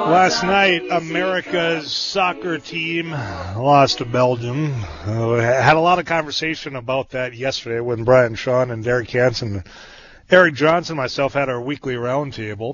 Last night, America's soccer team lost to Belgium. Had a lot of conversation about that yesterday when Brian Shawn and Derek Hansen, Eric Johnson, and myself had our weekly roundtable.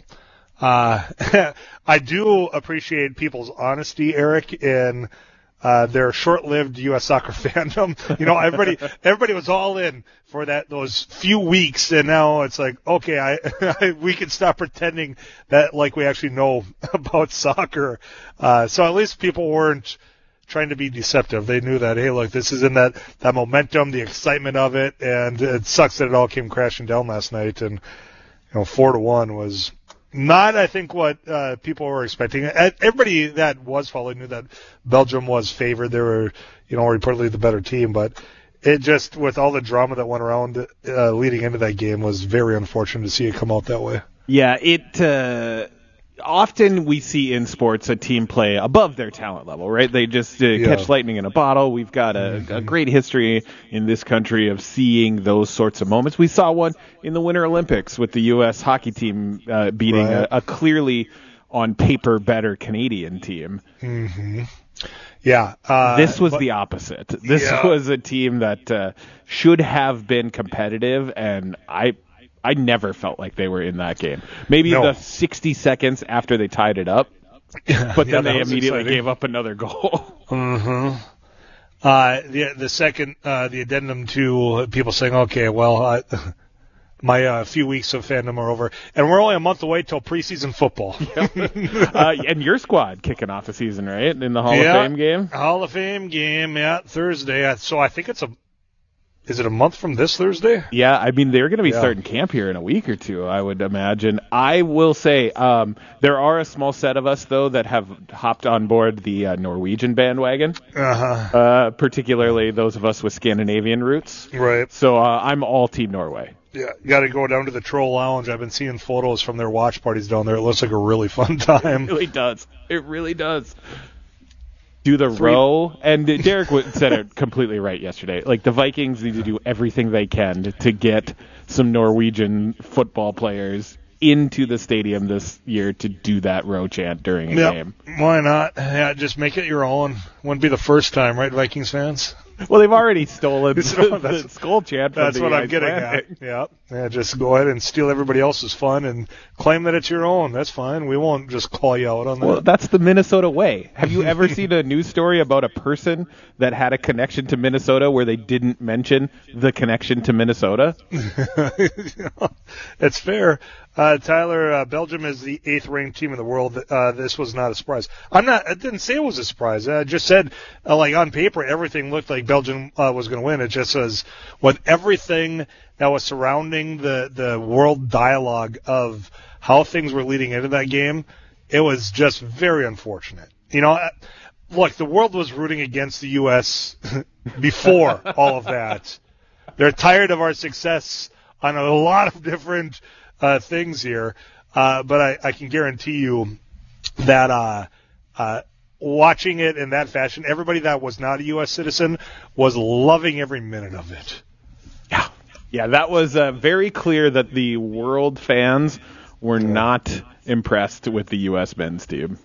I do appreciate people's honesty, Eric, in their short-lived U.S. soccer fandom. You know, everybody was all in for those few weeks, and now it's like, okay, we can stop pretending that like we actually know about soccer. So at least people weren't trying to be deceptive. They knew that, hey, look, this is in that momentum, the excitement of it, and it sucks that it all came crashing down last night. And 4-1 was not, I think, what people were expecting. Everybody that was following knew that Belgium was favored. They were, reportedly the better team. But it just, with all the drama that went around leading into that game, was very unfortunate to see it come out that way. Yeah, often we see in sports a team play above their talent level, right? They just catch lightning in a bottle. We've got a great history in this country of seeing those sorts of moments. We saw one in the Winter Olympics with the U.S. hockey team beating a clearly on paper better Canadian team. Mm-hmm. Yeah. This was the opposite. This was a team that should have been competitive, and I never felt like they were in that game. Maybe the 60 seconds after they tied it up, but then they immediately gave up another goal. Mm-hmm. The second, the addendum to people saying, okay, well, my few weeks of fandom are over, and we're only a month away till preseason football. And your squad kicking off the season, right, in the Hall of Fame game? Hall of Fame game, Thursday. So I think is it a month from this Thursday? Yeah, I mean, they're going to be starting camp here in a week or two, I would imagine. I will say there are a small set of us, though, that have hopped on board the Norwegian bandwagon, particularly those of us with Scandinavian roots. Right. So I'm all Team Norway. Yeah, got to go down to the Troll Lounge. I've been seeing photos from their watch parties down there. It looks like a really fun time. It really does. It really does. Do the row, and Derek said it completely right yesterday. Like, the Vikings need to do everything they can to get some Norwegian football players into the stadium this year to do that row chant during a game. Why not? Yeah, just make it your own. Wouldn't be the first time, right, Vikings fans? Well, they've already stolen the skull chant from That's what I'm getting at. Yeah, just go ahead and steal everybody else's fun and claim that it's your own. That's fine. We won't just call you out on that. Well, that's the Minnesota way. Have you ever seen a news story about a person that had a connection to Minnesota where they didn't mention the connection to Minnesota? It's fair. Tyler, Belgium is the 8th ranked team in the world. This was not a surprise. I didn't say it was a surprise. I just said, like, on paper, everything looked like Belgium was going to win. It just was, with everything that was surrounding the world dialogue of how things were leading into that game, it was just very unfortunate. Look, the world was rooting against the U.S. before all of that. They're tired of our success on a lot of different things here, but I can guarantee you that watching it in that fashion, everybody that was not a U.S. citizen was loving every minute of it. Yeah, that was very clear that the world fans were not impressed with the U.S. men's team.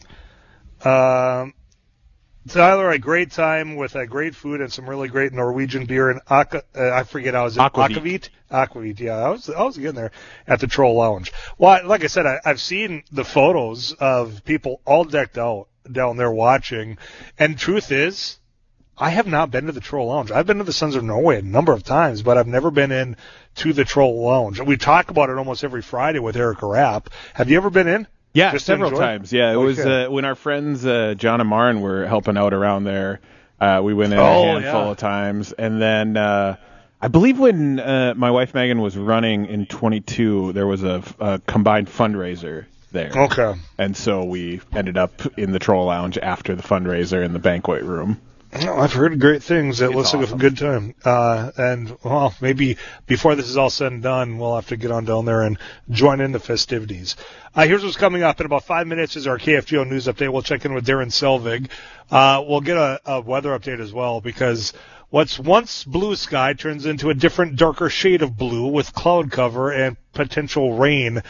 Tyler, a great time with great food and some really great Norwegian beer and I forget how is it? Aquavit. Aquavit, yeah. I was getting there at the Troll Lounge. Well, like I said, I've seen the photos of people all decked out down there watching, and truth is, I have not been to the Troll Lounge. I've been to the Sons of Norway a number of times, but I've never been in to the Troll Lounge. We talk about it almost every Friday with Erica Rapp. Have you ever been in? Yeah, several times. Yeah, it was when our friends John and Maren were helping out around there. We went in a handful of times, and then I believe when my wife Megan was running in 22, there was a combined fundraiser there. Okay. And so we ended up in the Troll Lounge after the fundraiser in the banquet room. I've heard great things. It looks like a good time. And, well, maybe before this is all said and done, we'll have to get on down there and join in the festivities. Here's what's coming up. In about 5 minutes is our KFGO news update. We'll check in with Darren Selvig. We'll get a weather update as well, because what's once blue sky turns into a different, darker shade of blue with cloud cover and potential rain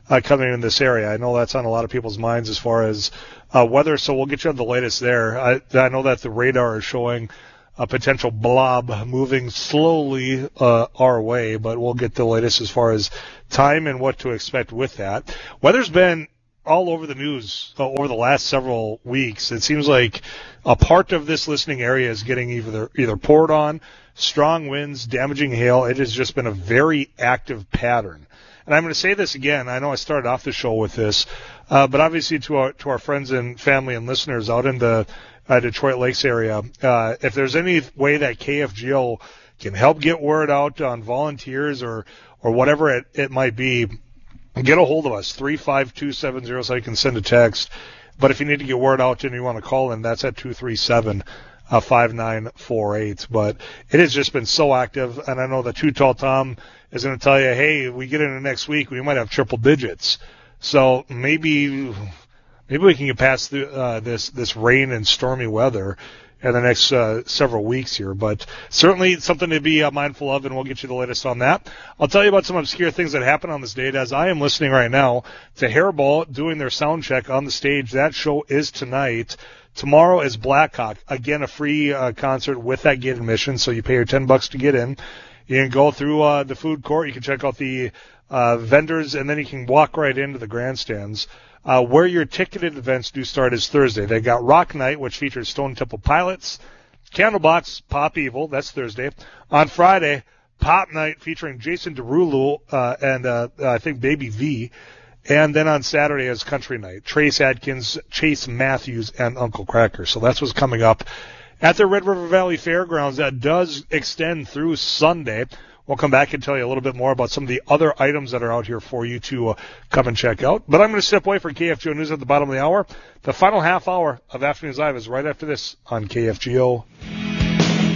coming in this area. I know that's on a lot of people's minds as far as weather, so we'll get you the latest there. I know that the radar is showing a potential blob moving slowly our way, but we'll get the latest as far as time and what to expect with that. Weather's been all over the news over the last several weeks. It seems like a part of this listening area is getting either poured on, strong winds, damaging hail. It has just been a very active pattern. And I'm going to say this again. I know I started off the show with this, but obviously to our friends and family and listeners out in the Detroit Lakes area, if there's any way that KFGO can help get word out on volunteers or whatever it might be, get a hold of us, 35270, so you can send a text. But if you need to get word out and you want to call in, that's at 237-5948. But it has just been so active, and I know that Too Tall Tom is going to tell you, hey, we get into next week, we might have triple digits. So maybe we can get past this rain and stormy weather in the next several weeks here, but certainly something to be mindful of, and we'll get you the latest on that. I'll tell you about some obscure things that happened on this date as I am listening right now to Hairball doing their sound check on the stage. That show is tonight. Tomorrow is Blackhawk. Again, a free concert with that gate admission, so you pay your $10 to get in. You can go through the food court. You can check out the vendors, and then you can walk right into the grandstands. Where your ticketed events do start is Thursday. They got Rock Night, which features Stone Temple Pilots. Candlebox, Pop Evil, that's Thursday. On Friday, Pop Night featuring Jason Derulo and I think Baby V. And then on Saturday is Country Night. Trace Adkins, Chase Matthews, and Uncle Cracker. So that's what's coming up at the Red River Valley Fairgrounds. That does extend through Sunday. We'll come back and tell you a little bit more about some of the other items that are out here for you to come and check out. But I'm going to step away for KFGO News at the bottom of the hour. The final half hour of Afternoons Live is right after this on KFGO